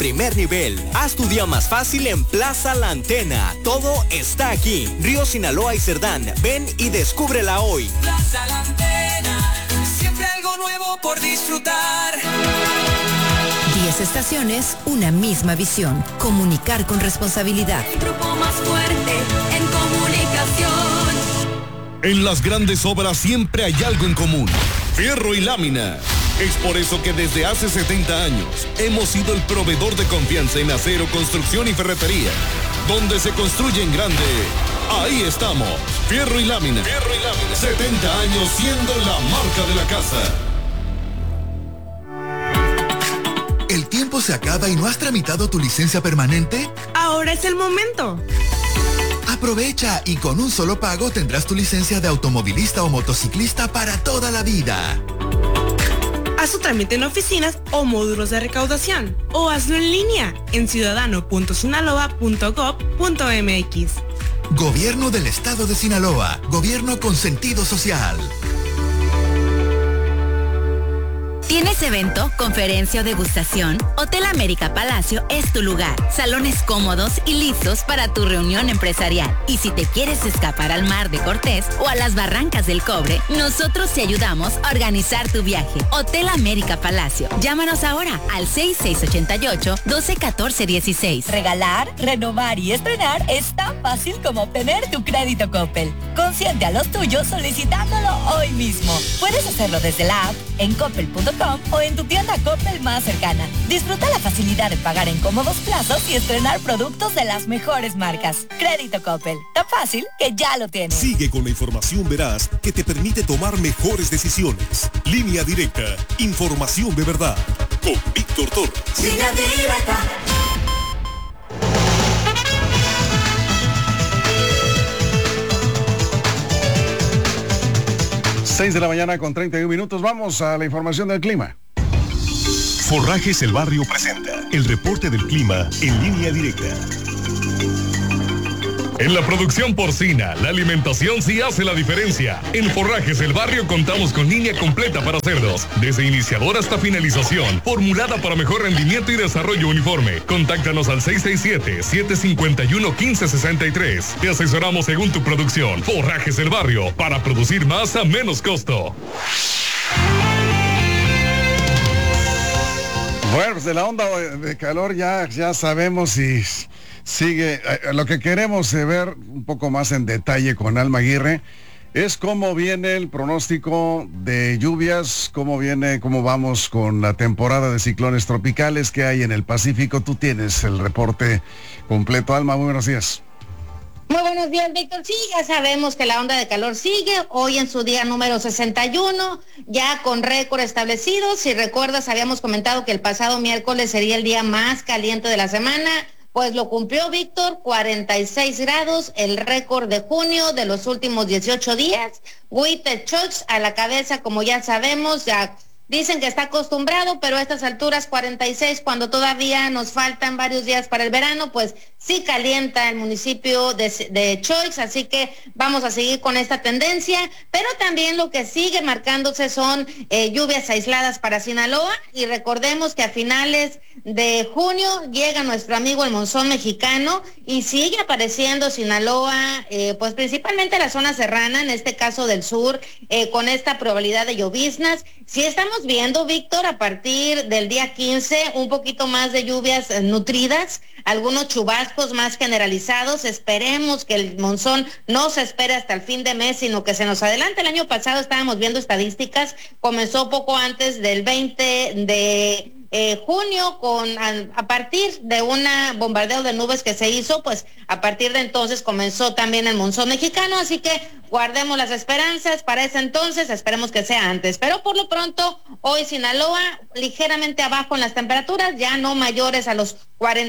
primer nivel. Haz tu día más fácil en Plaza La Antena. Todo está aquí. Río Sinaloa y Cerdán. Ven y descúbrela hoy. Plaza La Antena, siempre algo nuevo por disfrutar. 10 estaciones, una misma visión. Comunicar con responsabilidad. El grupo más fuerte en comunicación. En las grandes obras siempre hay algo en común: fierro y lámina. Es por eso que desde hace 70 años hemos sido el proveedor de confianza en acero, construcción y ferretería. Donde se construye en grande, ahí estamos. Fierro y lámina. Fierro y lámina. 70 años siendo la marca de la casa. ¿El tiempo se acaba y no has tramitado tu licencia permanente? Ahora es el momento. Aprovecha y con un solo pago tendrás tu licencia de automovilista o motociclista para toda la vida. Haz tu trámite en oficinas o módulos de recaudación o hazlo en línea en ciudadano.sinaloa.gov.mx. Gobierno del Estado de Sinaloa. Gobierno con sentido social. ¿Tienes evento, conferencia o degustación? Hotel América Palacio es tu lugar. Salones cómodos y listos para tu reunión empresarial. Y si te quieres escapar al Mar de Cortés o a las Barrancas del Cobre, nosotros te ayudamos a organizar tu viaje. Hotel América Palacio. Llámanos ahora al 6688-121416. Regalar, renovar y estrenar es tan fácil como obtener tu crédito Coppel. Consiente a los tuyos solicitándolo hoy mismo. Puedes hacerlo desde la app, en coppel.com o en tu tienda Coppel más cercana. Disfruta la facilidad de pagar en cómodos plazos y estrenar productos de las mejores marcas. Crédito Coppel, tan fácil que ya lo tienes. Sigue con la información veraz que te permite tomar mejores decisiones. Línea Directa, información de verdad. Con Víctor Torres. Línea Directa. Seis de la mañana con 31 minutos. Vamos a la información del clima. Forrajes El Barrio presenta el reporte del clima en Línea Directa. En la producción porcina, la alimentación sí hace la diferencia. En Forrajes El Barrio contamos con línea completa para cerdos, desde iniciador hasta finalización, formulada para mejor rendimiento y desarrollo uniforme. Contáctanos al 667-751-1563. Te asesoramos según tu producción. Forrajes El Barrio, para producir más a menos costo. Bueno, pues de la onda de calor ya sabemos y sigue. Lo que queremos ver un poco más en detalle con Alma Aguirre es cómo viene el pronóstico de lluvias, cómo vamos con la temporada de ciclones tropicales que hay en el Pacífico. Tú tienes el reporte completo. Alma, muy buenos días. Muy buenos días, Víctor. Sí, ya sabemos que la onda de calor sigue, hoy en su día número 61, ya con récord establecido. Si recuerdas, habíamos comentado que el pasado miércoles sería el día más caliente de la semana, pues lo cumplió, Víctor, 46 grados, el récord de junio de los últimos 18 días. White Choice a la cabeza, como ya sabemos, ya dicen que está acostumbrado, pero a estas alturas 46, cuando todavía nos faltan varios días para el verano, pues sí calienta el municipio de Choix, así que vamos a seguir con esta tendencia, pero también lo que sigue marcándose son lluvias aisladas para Sinaloa, y recordemos que a finales de junio llega nuestro amigo el monzón mexicano y sigue apareciendo Sinaloa, pues principalmente la zona serrana, en este caso del sur, con esta probabilidad de lloviznas. Si estamos viendo, Víctor, a partir del día 15, un poquito más de lluvias nutridas, algunos chubascos más generalizados. Esperemos que el monzón no se espere hasta el fin de mes, sino que se nos adelante. El año pasado estábamos viendo estadísticas, comenzó poco antes del 20 de junio, a partir de un bombardeo de nubes que se hizo, pues a partir de entonces comenzó también el monzón mexicano, así que guardemos las esperanzas para ese entonces, esperemos que sea antes, pero por lo pronto hoy Sinaloa ligeramente abajo en las temperaturas, ya no mayores a los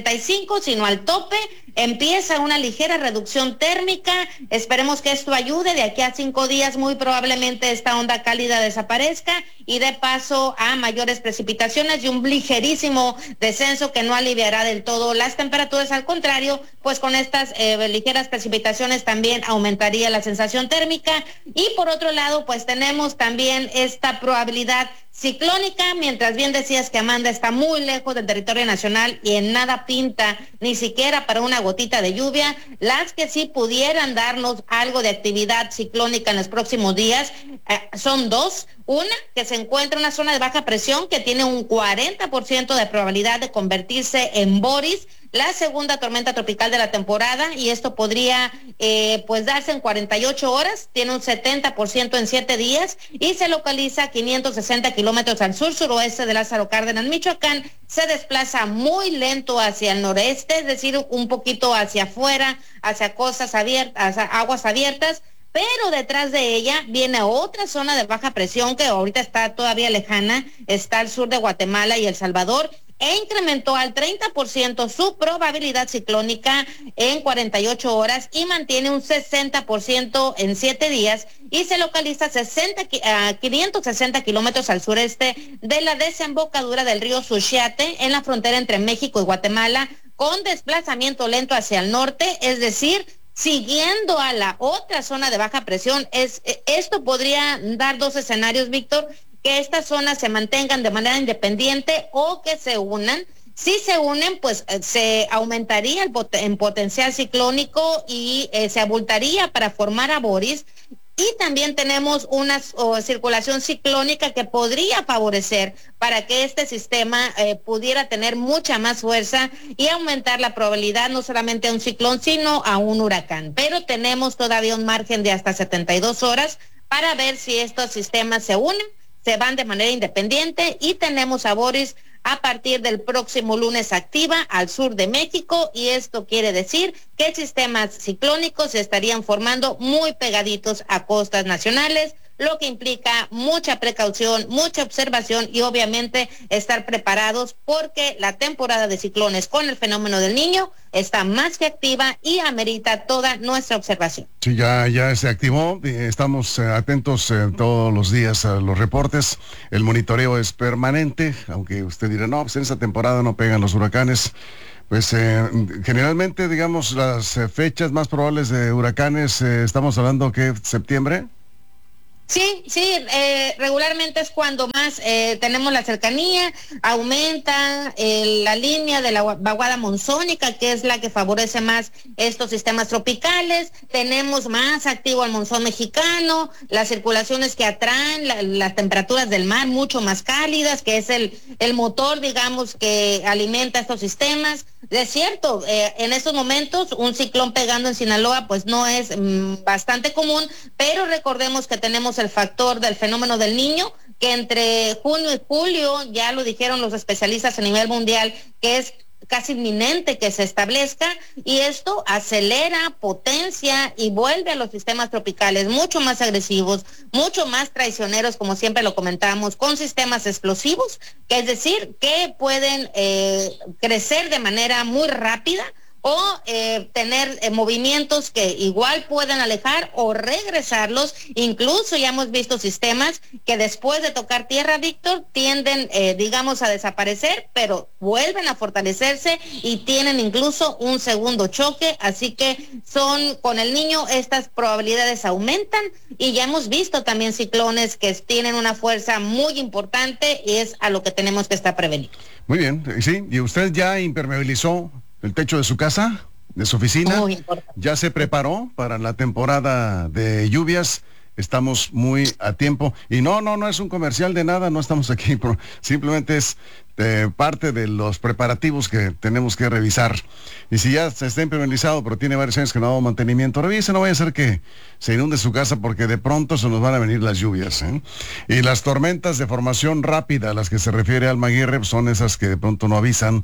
45, sino al tope. Empieza una ligera reducción térmica, esperemos que esto ayude. De aquí a 5 días muy probablemente esta onda cálida desaparezca y dé paso a mayores precipitaciones y un ligerísimo descenso que no aliviará del todo las temperaturas. Al contrario, pues con estas ligeras precipitaciones también aumentaría la sensación térmica. Y por otro lado, pues tenemos también esta probabilidad ciclónica, mientras bien decías que Amanda está muy lejos del territorio nacional y en nada pinta, ni siquiera para una gotita de lluvia. Las que sí pudieran darnos algo de actividad ciclónica en los próximos días son dos. Una, que se encuentra en una zona de baja presión que tiene un 40% de probabilidad de convertirse en Boris, la segunda tormenta tropical de la temporada, y esto podría pues darse en 48 horas, tiene un 70% en 7 días y se localiza a 560 kilómetros al sur-suroeste de Lázaro Cárdenas, Michoacán. Se desplaza muy lento hacia el noreste, es decir, un poquito hacia afuera, hacia costas abiertas, hacia aguas abiertas, pero detrás de ella viene otra zona de baja presión que ahorita está todavía lejana, está al sur de Guatemala y El Salvador, e incrementó al 30% su probabilidad ciclónica en 48 horas y mantiene un 60% en 7 días y se localiza a 560 kilómetros al sureste de la desembocadura del río Suchiate en la frontera entre México y Guatemala, con desplazamiento lento hacia el norte, es decir, siguiendo a la otra zona de baja presión. Esto podría dar dos escenarios, Víctor: que estas zonas se mantengan de manera independiente o que se unan. Si se unen, pues se aumentaría en potencial ciclónico y se abultaría para formar a Boris. Y también tenemos una circulación ciclónica que podría favorecer para que este sistema pudiera tener mucha más fuerza y aumentar la probabilidad no solamente a un ciclón, sino a un huracán. Pero tenemos todavía un margen de hasta 72 horas para ver si estos sistemas se unen, se van de manera independiente, y tenemos a Boris a partir del próximo lunes activa al sur de México, y esto quiere decir que sistemas ciclónicos se estarían formando muy pegaditos a costas nacionales, lo que implica mucha precaución, mucha observación y obviamente estar preparados, porque la temporada de ciclones con el fenómeno del Niño está más que activa y amerita toda nuestra observación. Sí, ya se activó, estamos atentos todos los días a los reportes, el monitoreo es permanente, aunque usted dirá, no, pues en esa temporada no pegan los huracanes. Pues generalmente, digamos, las fechas más probables de huracanes, estamos hablando que septiembre. Sí, regularmente es cuando más tenemos la cercanía, aumenta la línea de la vaguada monzónica, que es la que favorece más estos sistemas tropicales. Tenemos más activo el monzón mexicano, las circulaciones que atraen las temperaturas del mar mucho más cálidas, que es el motor, digamos, que alimenta estos sistemas. Es cierto, en estos momentos un ciclón pegando en Sinaloa pues no es bastante común, pero recordemos que tenemos el factor del fenómeno del Niño, que entre junio y julio, ya lo dijeron los especialistas a nivel mundial, que es casi inminente que se establezca, y esto acelera, potencia y vuelve a los sistemas tropicales mucho más agresivos, mucho más traicioneros, como siempre lo comentamos, con sistemas explosivos, que es decir, que pueden crecer de manera muy rápida o tener movimientos que igual pueden alejar o regresarlos. Incluso ya hemos visto sistemas que después de tocar tierra, Víctor, tienden, digamos, a desaparecer, pero vuelven a fortalecerse y tienen incluso un segundo choque. Así que con el Niño estas probabilidades aumentan, y ya hemos visto también ciclones que tienen una fuerza muy importante, y es a lo que tenemos que estar prevenidos. Muy bien, sí, ¿y usted ya impermeabilizó el techo de su casa, de su oficina? Muy importante. ¿Ya se preparó para la temporada de lluvias? Estamos muy a tiempo. Y no es un comercial de nada, no estamos aquí, simplemente es parte de los preparativos que tenemos que revisar. Y si ya se está impermeabilizado, pero tiene varios años que no ha dado mantenimiento, revise, no vaya a ser que se inunde su casa, porque de pronto se nos van a venir las lluvias, ¿eh? Y las tormentas de formación rápida a las que se refiere Alma Aguirre son esas que de pronto no avisan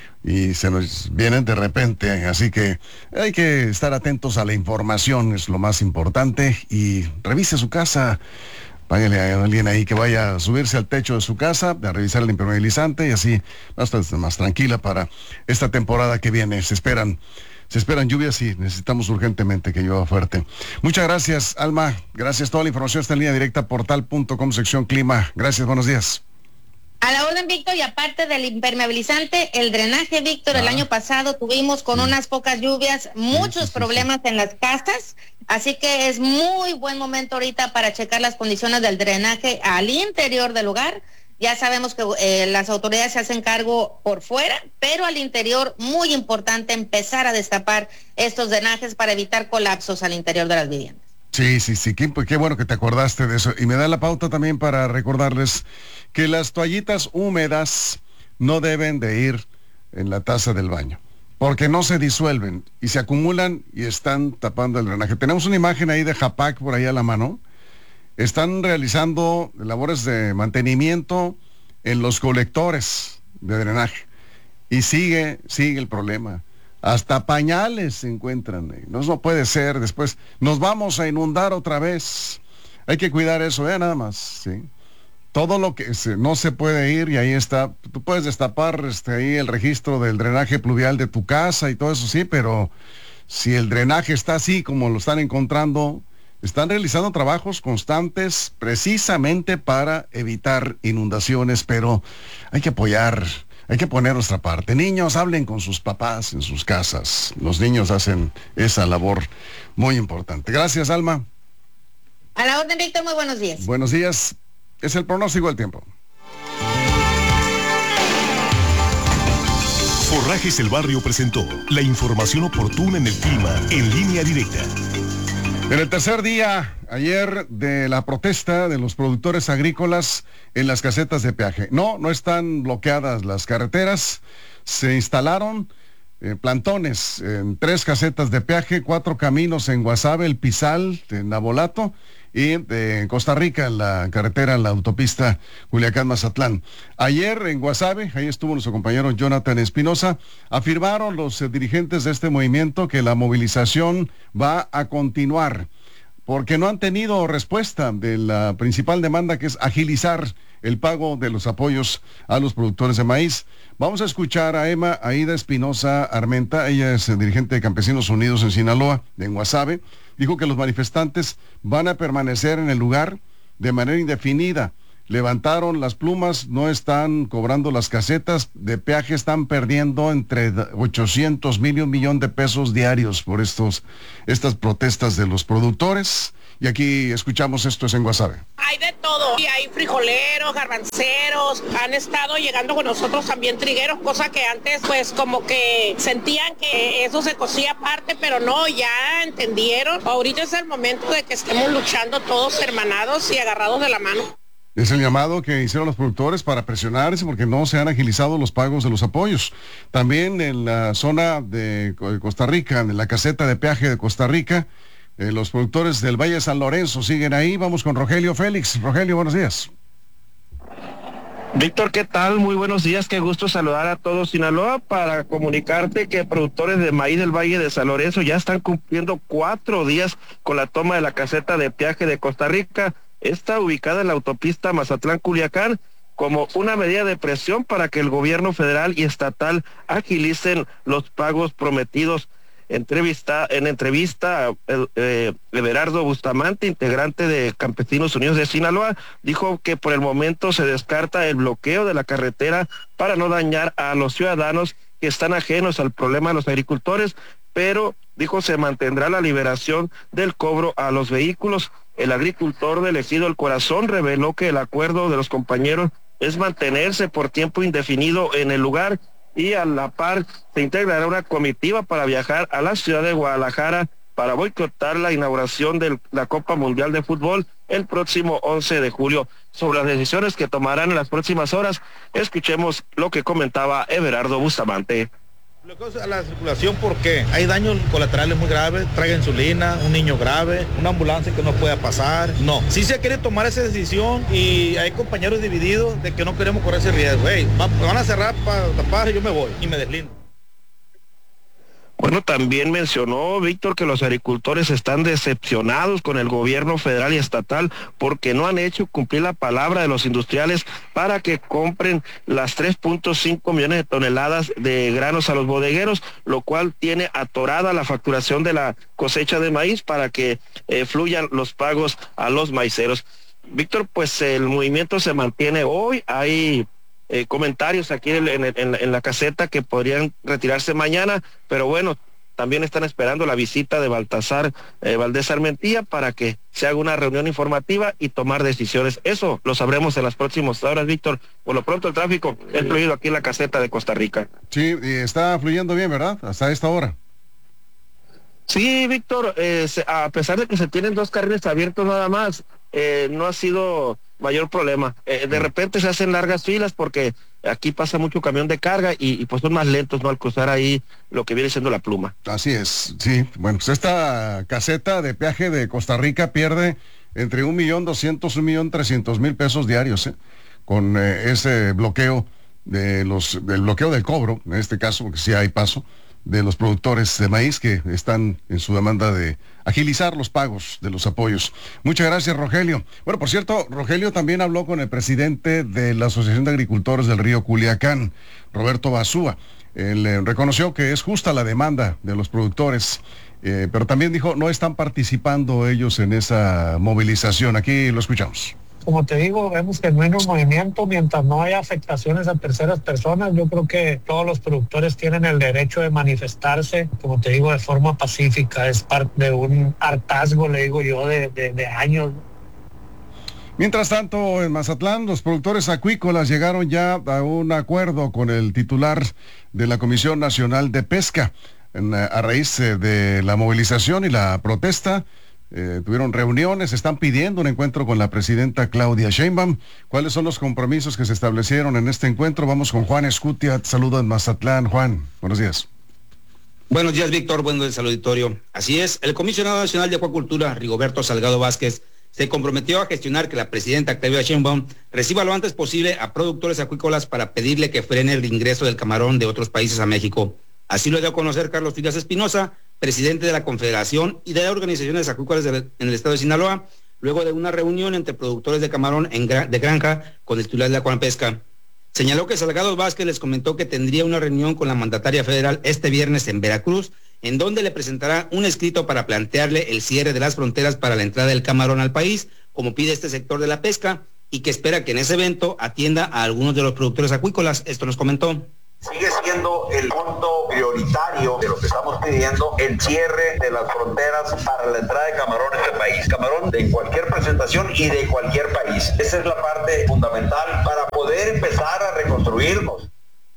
y se nos vienen de repente, así que hay que estar atentos a la información, es lo más importante, y revise su casa, váyale a alguien ahí que vaya a subirse al techo de su casa, a revisar el impermeabilizante, y así va a estar más tranquila para esta temporada que viene. Se esperan lluvias y necesitamos urgentemente que llueva fuerte. Muchas gracias, Alma, gracias. Toda la información está en línea directa, portal.com, sección clima. Gracias, buenos días. A la orden, Víctor, y aparte del impermeabilizante, el drenaje, Víctor, el año pasado tuvimos con unas pocas lluvias muchos problemas en las casas, así que es muy buen momento ahorita para checar las condiciones del drenaje al interior del hogar. Ya sabemos que las autoridades se hacen cargo por fuera, pero al interior muy importante empezar a destapar estos drenajes para evitar colapsos al interior de las viviendas. Sí, qué bueno que te acordaste de eso. Y me da la pauta también para recordarles que las toallitas húmedas no deben de ir en la taza del baño, porque no se disuelven y se acumulan y están tapando el drenaje. Tenemos una imagen ahí de Japac por ahí a la mano. Están realizando labores de mantenimiento en los colectores de drenaje y sigue el problema. Hasta pañales se encuentran. No puede ser. Después nos vamos a inundar otra vez. Hay que cuidar eso, nada más. ¿Sí? Todo lo que no se puede ir, y ahí está. Tú puedes destapar ahí el registro del drenaje pluvial de tu casa y todo eso, sí, pero si el drenaje está así como lo están encontrando, están realizando trabajos constantes precisamente para evitar inundaciones, pero hay que apoyar. Hay que poner nuestra parte. Niños, hablen con sus papás en sus casas. Los niños hacen esa labor muy importante. Gracias, Alma. A la orden, Víctor, muy buenos días. Buenos días. Es el pronóstico del tiempo. Forrajes El Barrio presentó la información oportuna en el clima en Línea Directa. En el tercer día ayer de la protesta de los productores agrícolas en las casetas de peaje. No están bloqueadas las carreteras. Se instalaron plantones en 3 casetas de peaje, 4 caminos en Guasave, El Pizal, en Nabolato, y en Costa Rica, en la carretera, en la autopista Culiacán-Mazatlán. Ayer en Guasave, ahí estuvo nuestro compañero Jonathan Espinosa, afirmaron los dirigentes de este movimiento que la movilización va a continuar, porque no han tenido respuesta de la principal demanda, que es agilizar el pago de los apoyos a los productores de maíz. Vamos a escuchar a Emma Aida Espinosa Armenta. Ella es dirigente de Campesinos Unidos en Sinaloa, en Guasave. Dijo que los manifestantes van a permanecer en el lugar de manera indefinida. Levantaron las plumas, no están cobrando las casetas de peaje, están perdiendo entre 800,000 y 1,000,000 de pesos diarios por estas protestas de los productores. Y aquí escuchamos esto, es en Guasave. Hay de todo, y hay frijoleros, garbanceros, han estado llegando con nosotros también trigueros, cosa que antes pues como que sentían que eso se cosía aparte, pero no, ya entendieron. Ahorita es el momento de que estemos luchando todos hermanados y agarrados de la mano. Es el llamado que hicieron los productores para presionarse porque no se han agilizado los pagos de los apoyos. También en la zona de Costa Rica, en la caseta de peaje de Costa Rica, los productores del Valle de San Lorenzo siguen ahí. Vamos con Rogelio Félix. Rogelio, buenos días. Víctor, ¿qué tal? Muy buenos días, qué gusto saludar a todos Sinaloa para comunicarte que productores de maíz del Valle de San Lorenzo ya están cumpliendo 4 días con la toma de la caseta de peaje de Costa Rica. Está ubicada en la autopista Mazatlán-Culiacán como una medida de presión para que el gobierno federal y estatal agilicen los pagos prometidos. En entrevista, Everardo Bustamante, integrante de Campesinos Unidos de Sinaloa, dijo que por el momento se descarta el bloqueo de la carretera para no dañar a los ciudadanos que están ajenos al problema de los agricultores, pero dijo se mantendrá la liberación del cobro a los vehículos. El agricultor del ejido El Corazón reveló que el acuerdo de los compañeros es mantenerse por tiempo indefinido en el lugar y a la par se integrará una comitiva para viajar a la ciudad de Guadalajara para boicotar la inauguración de la Copa Mundial de Fútbol el próximo 11 de julio. Sobre las decisiones que tomarán en las próximas horas, escuchemos lo que comentaba Everardo Bustamante. Bloqueos a la circulación porque hay daños colaterales muy graves, traga insulina, un niño grave, una ambulancia que no pueda pasar. No, sí se quiere tomar esa decisión y hay compañeros divididos de que no queremos correr ese riesgo. Hey, van a cerrar para tapar y yo me voy y me deslindo. Bueno, también mencionó Víctor que los agricultores están decepcionados con el gobierno federal y estatal porque no han hecho cumplir la palabra de los industriales para que compren las 3.5 millones de toneladas de granos a los bodegueros, lo cual tiene atorada la facturación de la cosecha de maíz para que fluyan los pagos a los maiceros. Víctor, pues el movimiento se mantiene hoy, hay comentarios aquí en la caseta que podrían retirarse mañana, pero bueno, también están esperando la visita de Baltasar Valdés Armentía para que se haga una reunión informativa y tomar decisiones. Eso lo sabremos en las próximas horas, Víctor. Por lo pronto el tráfico es fluido aquí en la caseta de Costa Rica. Sí, y está fluyendo bien, ¿verdad? Hasta esta hora. Sí, Víctor, a pesar de que se tienen 2 carriles abiertos nada más, no ha sido mayor problema. De repente se hacen largas filas porque aquí pasa mucho camión de carga y pues son más lentos, ¿no?, al cruzar ahí lo que viene siendo la Pluma. Así es, sí. Bueno, pues esta caseta de peaje de Costa Rica pierde entre 1.200.000, 1.300.000 pesos diarios, con ese bloqueo del bloqueo del cobro, en este caso, porque sí hay paso, de los productores de maíz que están en su demanda de agilizar los pagos de los apoyos. Muchas gracias, Rogelio. Bueno, por cierto, Rogelio también habló con el presidente de la Asociación de Agricultores del Río Culiacán, Roberto Basúa. Él reconoció que es justa la demanda de los productores, pero también dijo no están participando ellos en esa movilización. Aquí lo escuchamos. Como te digo, vemos que no hay un movimiento mientras no haya afectaciones a terceras personas. Yo creo que todos los productores tienen el derecho de manifestarse, como te digo, de forma pacífica. Es parte de un hartazgo, le digo yo, de años. Mientras tanto, en Mazatlán, los productores acuícolas llegaron ya a un acuerdo con el titular de la Comisión Nacional de Pesca. A raíz de la movilización y la protesta, tuvieron reuniones, están pidiendo un encuentro con la presidenta Claudia Sheinbaum. ¿Cuáles son los compromisos que se establecieron en este encuentro? Vamos con Juan Escutia, saludo en Mazatlán. Juan, buenos días. Buenos días, Víctor, buenos días al auditorio. Así es, el comisionado nacional de Acuacultura, Rigoberto Salgado Vázquez, se comprometió a gestionar que la presidenta Claudia Sheinbaum reciba lo antes posible a productores acuícolas para pedirle que frene el ingreso del camarón de otros países a México. Así lo dio a conocer Carlos Frías Espinosa, presidente de la Confederación y de las organizaciones acuícolas en el estado de Sinaloa, luego de una reunión entre productores de camarón de granja con el titular de la Conapesca. Señaló que Salgado Vázquez les comentó que tendría una reunión con la mandataria federal este viernes en Veracruz, en donde le presentará un escrito para plantearle el cierre de las fronteras para la entrada del camarón al país, como pide este sector de la pesca, y que espera que en ese evento atienda a algunos de los productores acuícolas. Esto nos comentó. Sigue siendo el punto prioritario de lo que estamos pidiendo, el cierre de las fronteras para la entrada de camarón a este país. Camarón de cualquier presentación y de cualquier país. Esa es la parte fundamental para poder empezar a reconstruirnos.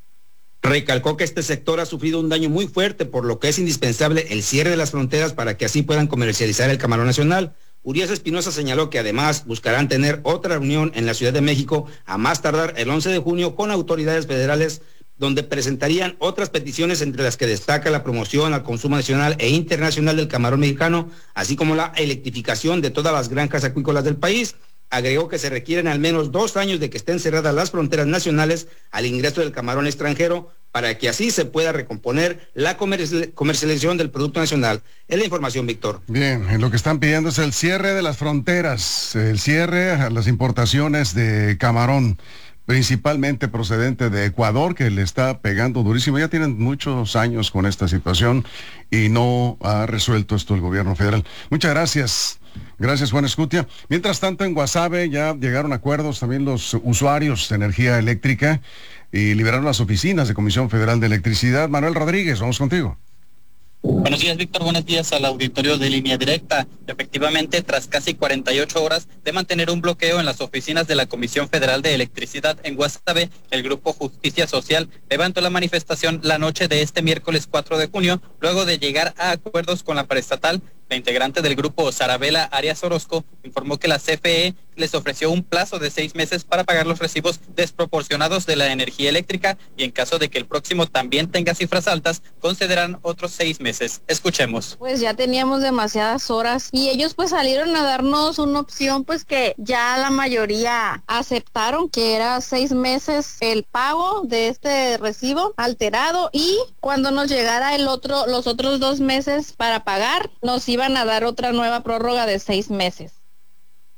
Recalcó que este sector ha sufrido un daño muy fuerte, por lo que es indispensable el cierre de las fronteras para que así puedan comercializar el camarón nacional. Urias Espinosa señaló que además buscarán tener otra reunión en la Ciudad de México a más tardar el 11 de junio con autoridades federales, donde presentarían otras peticiones, entre las que destaca la promoción al consumo nacional e internacional del camarón mexicano, así como la electrificación de todas las granjas acuícolas del país. Agregó que se requieren al menos 2 años de que estén cerradas las fronteras nacionales al ingreso del camarón extranjero, para que así se pueda recomponer la comercialización del producto nacional. Es la información, Víctor. Bien, lo que están pidiendo es el cierre de las fronteras, el cierre a las importaciones de camarón, principalmente procedente de Ecuador, que le está pegando durísimo. Ya tienen muchos años con esta situación y no ha resuelto esto el gobierno federal. Muchas gracias. Gracias, Juan Escutia. Mientras tanto, en Guasave ya llegaron a acuerdos también los usuarios de energía eléctrica y liberaron las oficinas de Comisión Federal de Electricidad. Manuel Rodríguez, vamos contigo. Buenos días, Víctor. Buenos días al auditorio de Línea Directa. Efectivamente, tras casi 48 horas de mantener un bloqueo en las oficinas de la Comisión Federal de Electricidad en Guasave, el Grupo Justicia Social levantó la manifestación la noche de este miércoles 4 de junio, luego de llegar a acuerdos con la paraestatal. La integrante del grupo, Sarabela Arias Orozco, informó que la CFE les ofreció un plazo de 6 meses para pagar los recibos desproporcionados de la energía eléctrica, y en caso de que el próximo también tenga cifras altas, concederán otros 6 meses. Escuchemos. Pues ya teníamos demasiadas horas y ellos pues salieron a darnos una opción pues que ya la mayoría aceptaron, que era 6 meses el pago de este recibo alterado, y cuando nos llegara los otros 2 meses para pagar, nos iban a dar otra nueva prórroga de 6 meses.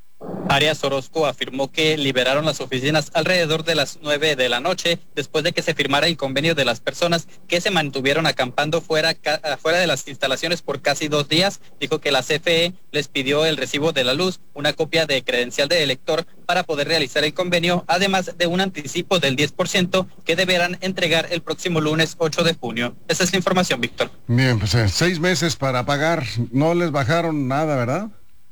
Arias Orozco afirmó que liberaron las oficinas alrededor de las 9 de la noche después de que se firmara el convenio de las personas que se mantuvieron acampando fuera de las instalaciones por casi 2 días. Dijo que la CFE les pidió el recibo de la luz, una copia de credencial de elector para poder realizar el convenio, además de un anticipo del 10% que deberán entregar el próximo lunes 8 de junio. Esa es la información, Víctor. Bien, pues 6 meses para pagar, no les bajaron nada, ¿verdad?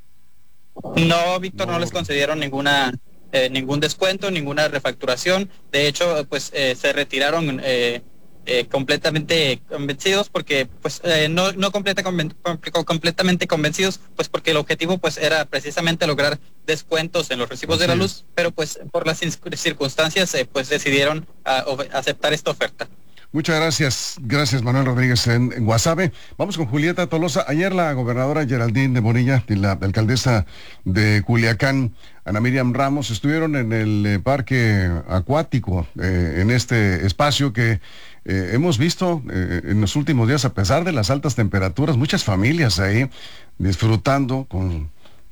No, Víctor, no les concedieron ningún descuento, ninguna refacturación. De hecho, pues se retiraron completamente convencidos porque pues no completamente convencidos, pues porque el objetivo pues era precisamente lograr descuentos en los recibos de la luz, pero pues por las circunstancias pues decidieron aceptar esta oferta. Muchas gracias Manuel Rodríguez en Guasave. Vamos con Julieta Tolosa. Ayer la gobernadora Geraldine Bonilla y la alcaldesa de Culiacán, Ana Miriam Ramos, estuvieron en el parque acuático, en este espacio que hemos visto en los últimos días, a pesar de las altas temperaturas, muchas familias ahí disfrutando con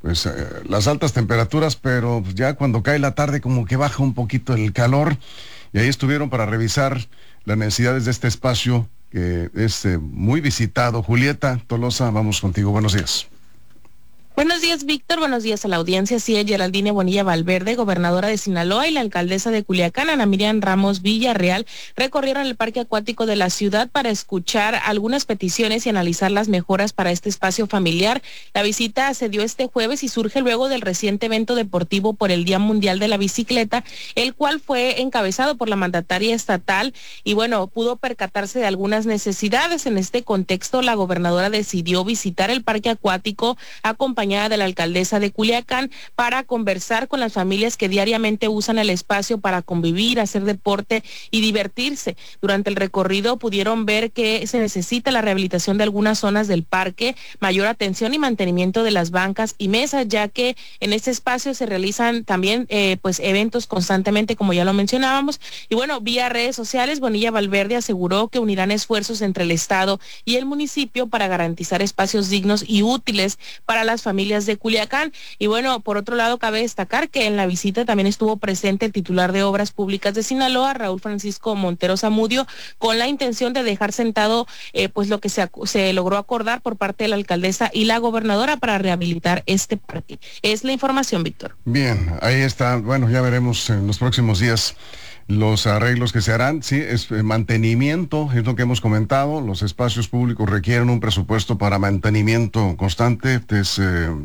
las altas temperaturas, pero ya cuando cae la tarde como que baja un poquito el calor, y ahí estuvieron para revisar las necesidades de este espacio que es muy visitado. Julieta Tolosa, vamos contigo, buenos días. Buenos días, Víctor. Buenos días a la audiencia. Sí, Geraldine Bonilla Valverde, gobernadora de Sinaloa, y la alcaldesa de Culiacán, Ana Miriam Ramos Villarreal, recorrieron el parque acuático de la ciudad para escuchar algunas peticiones y analizar las mejoras para este espacio familiar. La visita se dio este jueves y surge luego del reciente evento deportivo por el Día Mundial de la Bicicleta, el cual fue encabezado por la mandataria estatal y pudo percatarse de algunas necesidades. En este contexto, la gobernadora decidió visitar el parque acuático acompañada de la alcaldesa de Culiacán para conversar con las familias que diariamente usan el espacio para convivir, hacer deporte y divertirse. Durante el recorrido pudieron ver que se necesita la rehabilitación de algunas zonas del parque, mayor atención y mantenimiento de las bancas y mesas, ya que en este espacio se realizan también eventos constantemente, como ya lo mencionábamos. Y vía redes sociales, Bonilla Valverde aseguró que unirán esfuerzos entre el Estado y el municipio para garantizar espacios dignos y útiles para las familias de Culiacán. Y por otro lado, cabe destacar que en la visita también estuvo presente el titular de Obras Públicas de Sinaloa, Raúl Francisco Montero Zamudio, con la intención de dejar sentado lo que se logró acordar por parte de la alcaldesa y la gobernadora para rehabilitar este parque. Es la información, Víctor. Bien, ahí está. Ya veremos en los próximos días los arreglos que se harán. Sí, es mantenimiento, es lo que hemos comentado. Los espacios públicos requieren un presupuesto para mantenimiento constante. Es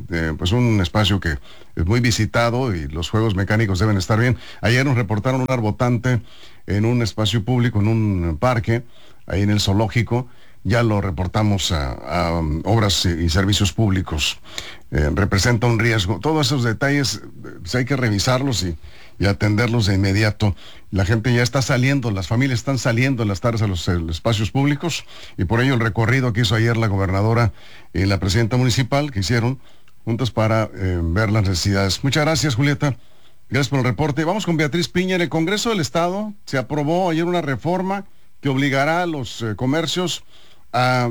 un espacio que es muy visitado y los juegos mecánicos deben estar bien. Ayer nos reportaron un arbotante en un espacio público, en un parque, ahí en el zoológico. Ya lo reportamos a Obras y Servicios Públicos. Representa un riesgo. Todos esos detalles hay que revisarlos y atenderlos de inmediato. La gente ya está saliendo, las familias están saliendo en las tardes a los espacios públicos, y por ello el recorrido que hizo ayer la gobernadora y la presidenta municipal, que hicieron juntos para ver las necesidades. Muchas gracias, Julieta. Gracias por el reporte. Vamos con Beatriz Piña. En el Congreso del Estado se aprobó ayer una reforma que obligará a los comercios a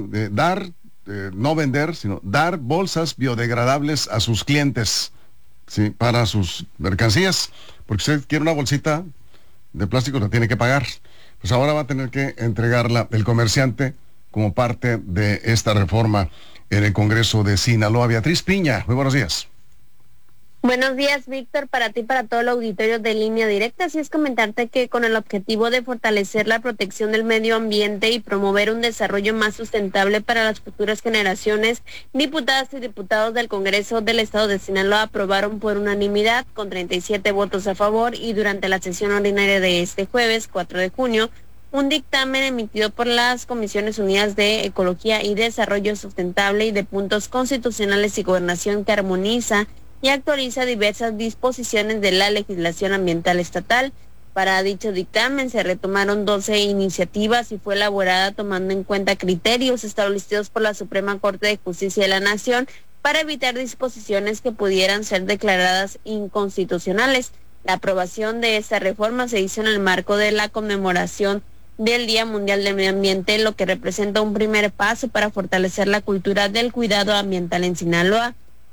no vender, sino dar bolsas biodegradables a sus clientes, ¿sí? Para sus mercancías, porque si usted quiere una bolsita de plástico la tiene que pagar. Pues ahora va a tener que entregarla el comerciante como parte de esta reforma en el Congreso de Sinaloa. Beatriz Piña, muy buenos días. Buenos días, Víctor, para ti y para todo el auditorio de Línea Directa. Así es, comentarte que con el objetivo de fortalecer la protección del medio ambiente y promover un desarrollo más sustentable para las futuras generaciones, diputadas y diputados del Congreso del Estado de Sinaloa aprobaron por unanimidad, con 37 votos a favor, y durante la sesión ordinaria de este jueves, 4 de junio, un dictamen emitido por las Comisiones Unidas de Ecología y Desarrollo Sustentable y de Puntos Constitucionales y Gobernación, que armoniza y actualiza diversas disposiciones de la legislación ambiental estatal. Para dicho dictamen se retomaron 12 iniciativas y fue elaborada tomando en cuenta criterios establecidos por la Suprema Corte de Justicia de la Nación para evitar disposiciones que pudieran ser declaradas inconstitucionales. La aprobación de esta reforma se hizo en el marco de la conmemoración del Día Mundial del Medio Ambiente, lo que representa un primer paso para fortalecer la cultura del cuidado ambiental en Sinaloa.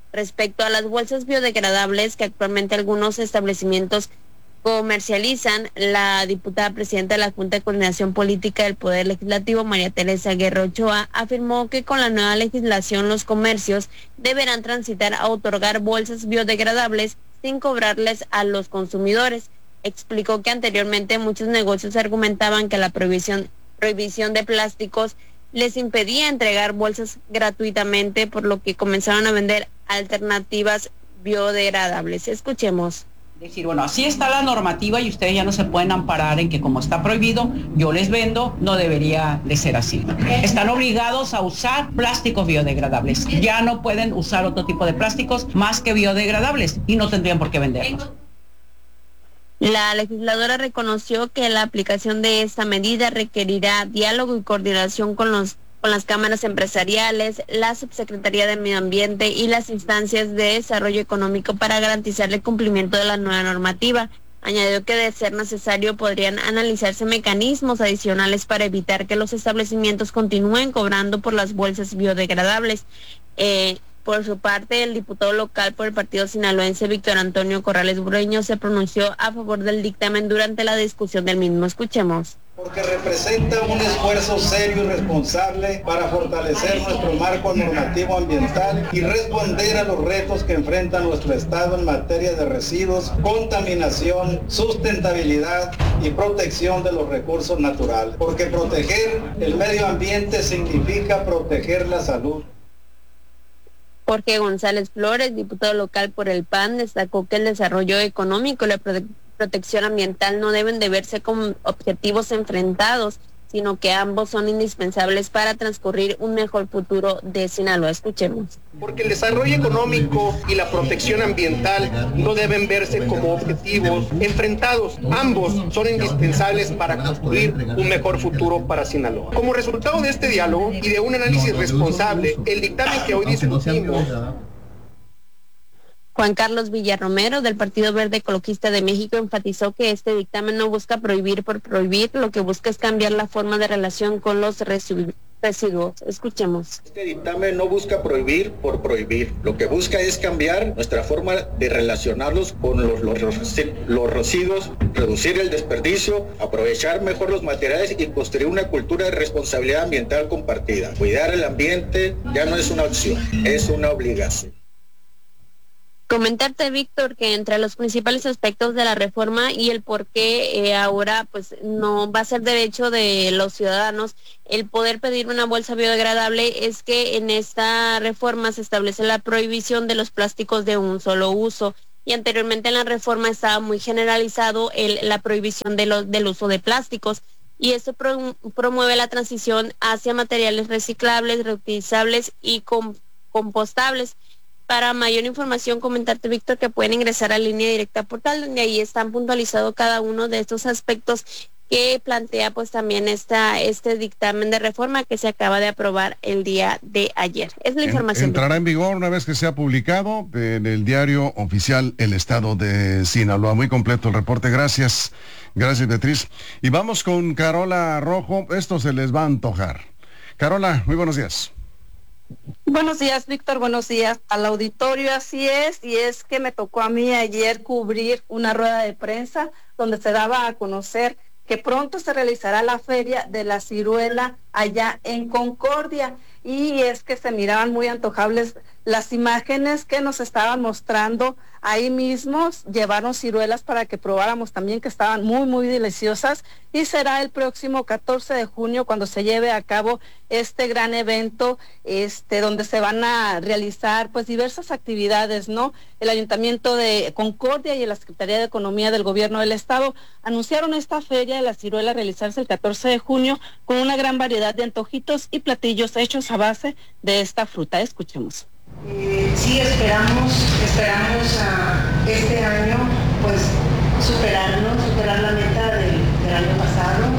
Respecto a las bolsas biodegradables que actualmente algunos establecimientos comercializan, la diputada presidenta de la Junta de Coordinación Política del Poder Legislativo, María Teresa Guerra Ochoa, afirmó que con la nueva legislación los comercios deberán transitar a otorgar bolsas biodegradables sin cobrarles a los consumidores. Explicó que anteriormente muchos negocios argumentaban que la prohibición de plásticos les impedía entregar bolsas gratuitamente, por lo que comenzaron a vender alternativas biodegradables. Escuchemos. Decir, bueno, así está la normativa y ustedes ya no se pueden amparar en que como está prohibido, yo les vendo, no debería de ser así. Están obligados a usar plásticos biodegradables. Ya no pueden usar otro tipo de plásticos más que biodegradables y no tendrían por qué venderlos. La legisladora reconoció que la aplicación de esta medida requerirá diálogo y coordinación con las cámaras empresariales, la Subsecretaría de Medio Ambiente y las instancias de desarrollo económico para garantizar el cumplimiento de la nueva normativa. Añadió que de ser necesario podrían analizarse mecanismos adicionales para evitar que los establecimientos continúen cobrando por las bolsas biodegradables. Por su parte, el diputado local por el partido sinaloense, Víctor Antonio Corrales Bureño, se pronunció a favor del dictamen durante la discusión del mismo. Escuchemos. Porque representa un esfuerzo serio y responsable para fortalecer nuestro marco normativo ambiental y responder a los retos que enfrenta nuestro Estado en materia de residuos, contaminación, sustentabilidad y protección de los recursos naturales. Porque proteger el medio ambiente significa proteger la salud. Jorge González Flores, diputado local por el PAN, destacó que el desarrollo económico y la protección ambiental no deben de verse como objetivos enfrentados, sino que ambos son indispensables para transcurrir un mejor futuro de Sinaloa. Escuchemos. Porque el desarrollo económico y la protección ambiental no deben verse como objetivos enfrentados. Ambos son indispensables para construir un mejor futuro para Sinaloa. Como resultado de este diálogo y de un análisis responsable, el dictamen que hoy discutimos. Juan Carlos Villarromero, del Partido Verde Ecologista de México, enfatizó que este dictamen no busca prohibir por prohibir, lo que busca es cambiar la forma de relación con los residuos. Escuchemos. Este dictamen no busca prohibir por prohibir, lo que busca es cambiar nuestra forma de relacionarlos con los residuos, reducir el desperdicio, aprovechar mejor los materiales y construir una cultura de responsabilidad ambiental compartida. Cuidar el ambiente ya no es una opción, es una obligación. Comentarte, Víctor, que entre los principales aspectos de la reforma y el por qué ahora pues no va a ser derecho de los ciudadanos el poder pedir una bolsa biodegradable es que en esta reforma se establece la prohibición de los plásticos de un solo uso y anteriormente en la reforma estaba muy generalizado la prohibición del uso de plásticos y esto promueve la transición hacia materiales reciclables, reutilizables y compostables. Para mayor información, comentarte, Víctor, que pueden ingresar a Línea Directa Portal, donde ahí están puntualizados cada uno de estos aspectos que plantea pues también este dictamen de reforma que se acaba de aprobar el día de ayer. Es la información. Entrará en vigor una vez que sea publicado en el diario oficial El Estado de Sinaloa. Muy completo el reporte. Gracias. Gracias, Beatriz. Y vamos con Carola Rojo. Esto se les va a antojar. Carola, muy buenos días. Buenos días, Víctor, buenos días al auditorio, así es, y es que me tocó a mí ayer cubrir una rueda de prensa donde se daba a conocer que pronto se realizará la Feria de la Ciruela allá en Concordia, y es que se miraban muy antojables las imágenes que nos estaban mostrando ahí mismo. Llevaron ciruelas para que probáramos también, que estaban muy, muy deliciosas, y será el próximo 14 de junio cuando se lleve a cabo este gran evento, donde se van a realizar pues diversas actividades, ¿no? El Ayuntamiento de Concordia y la Secretaría de Economía del Gobierno del Estado anunciaron esta Feria de la Ciruela realizarse el 14 de junio con una gran variedad de antojitos y platillos hechos a base de esta fruta. Escuchemos. Sí, esperamos este año pues superar la meta del año pasado.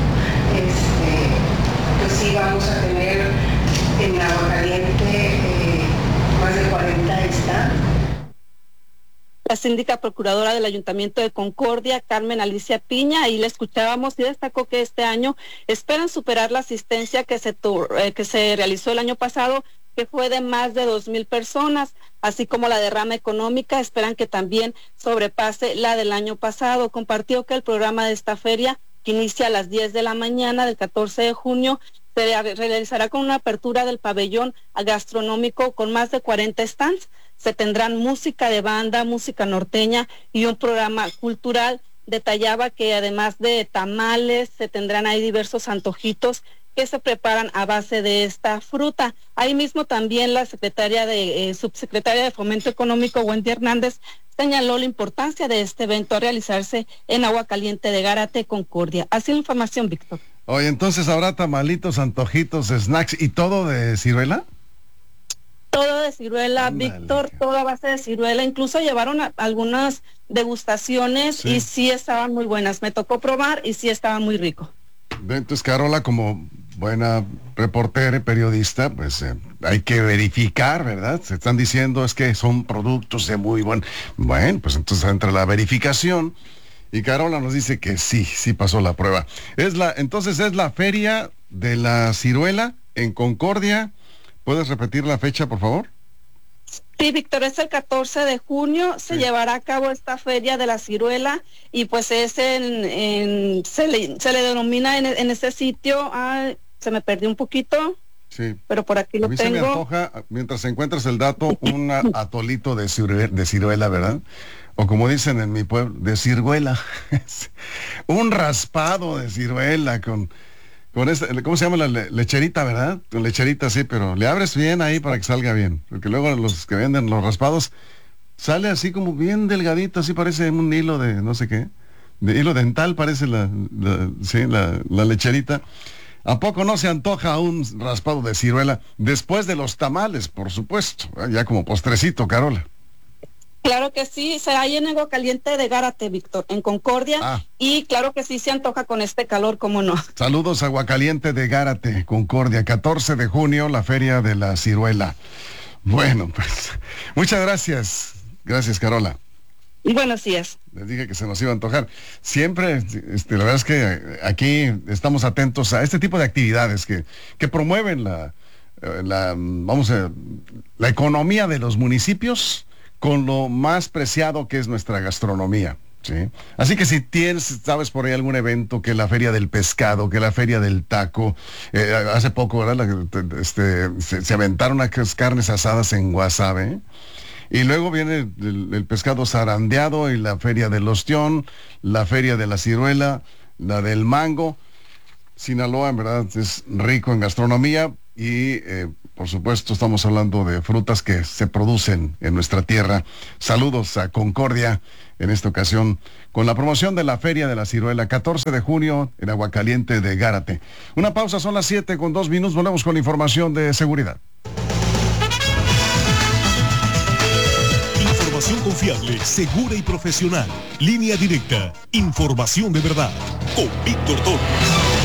Pues sí, vamos a tener en Aguascalientes más de 40 stands. La síndica procuradora del Ayuntamiento de Concordia, Carmen Alicia Piña, ahí la escuchábamos, y destacó que este año esperan superar la asistencia que se realizó el año pasado, que fue de más de 2,000 personas, así como la derrama económica, esperan que también sobrepase la del año pasado. Compartió que el programa de esta feria, que inicia a las 10 de la mañana del 14 de junio, se realizará con una apertura del pabellón gastronómico con más de 40 stands. Se tendrán música de banda, música norteña y un programa cultural. Detallaba que además de tamales, se tendrán ahí diversos antojitos que se preparan a base de esta fruta. Ahí mismo también la subsecretaria de Fomento Económico, Wendy Hernández, señaló la importancia de este evento a realizarse en Agua Caliente de Gárate, Concordia. Así la información, Víctor. Oye, entonces habrá tamalitos, antojitos, snacks y todo de ciruela. Todo de ciruela, ándale, Víctor, todo a base de ciruela. Incluso llevaron algunas degustaciones, sí, y sí estaban muy buenas. Me tocó probar y sí estaba muy rico. Entonces, Carola, como buena reportera y periodista, pues hay que verificar, ¿verdad? Se están diciendo es que son productos de muy buen... Bueno, pues entonces entra la verificación y Carola nos dice que sí pasó la prueba. Entonces es la Feria de la Ciruela en Concordia. ¿Puedes repetir la fecha, por favor? Sí, Víctor, es el 14 de junio, se llevará a cabo esta Feria de la Ciruela y pues es se le denomina en este sitio, se me perdió un poquito, sí, pero por aquí lo tengo. A mí se me antoja, mientras encuentras el dato, un atolito de ciruela, ¿verdad? O como dicen en mi pueblo, de ciruela. Un raspado de ciruela con ¿cómo se llama la lecherita, verdad? Con lecherita, sí, pero le abres bien ahí para que salga bien. Porque luego los que venden los raspados, sale así como bien delgadito, así parece un hilo de no sé qué. De hilo dental parece la lecherita. ¿A poco no se antoja un raspado de ciruela? Después de los tamales, por supuesto. Ya como postrecito, Carola. Claro que sí, será ahí en Agua Caliente de Gárate, Víctor, en Concordia, y claro que sí se antoja con este calor, ¿cómo no? Saludos a Agua Caliente de Gárate, Concordia, 14 de junio, la Feria de la Ciruela. Bueno, pues, muchas gracias. Gracias, Carola. Buenos días. Les dije que se nos iba a antojar. Siempre, la verdad es que aquí estamos atentos a este tipo de actividades que promueven la economía de los municipios, con lo más preciado que es nuestra gastronomía, ¿sí? Así que si sabes por ahí algún evento, que la Feria del Pescado, que la Feria del Taco, hace poco, ¿verdad? Se aventaron unas carnes asadas en Guasave, y luego viene el pescado zarandeado y la Feria del Ostión, la Feria de la Ciruela, la del Mango. Sinaloa, en verdad, es rico en gastronomía y, por supuesto, estamos hablando de frutas que se producen en nuestra tierra. Saludos a Concordia, en esta ocasión, con la promoción de la Feria de la Ciruela, 14 de junio, en Agua Caliente de Gárate. Una pausa, son las 7:02, volvemos con la información de seguridad. Información confiable, segura y profesional. Línea directa, información de verdad, con Víctor Torres.